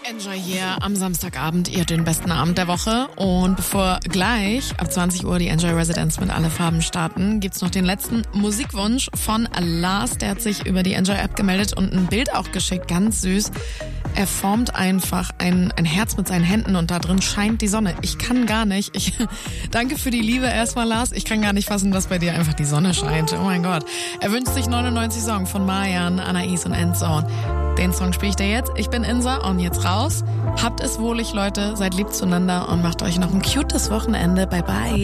Enjoy hier am Samstagabend, ihr den besten Abend der Woche. Und bevor gleich ab 20 Uhr die Enjoy Residents mit Alle Farben starten, gibt's noch den letzten Musikwunsch von Lars. Der hat sich über die Enjoy App gemeldet und ein Bild auch geschickt, ganz süß. Er formt einfach ein Herz mit seinen Händen und da drin scheint die Sonne. Ich kann gar nicht. Danke für die Liebe erstmal, Lars. Ich kann gar nicht fassen, dass bei dir einfach die Sonne scheint. Oh mein Gott. Er wünscht sich 99 Song von Marjan, Anais und Endzone. Den Song spiele ich dir jetzt. Ich bin Insa und jetzt raus. Habt es wohlig, Leute. Seid lieb zueinander und macht euch noch ein cutes Wochenende. Bye, bye.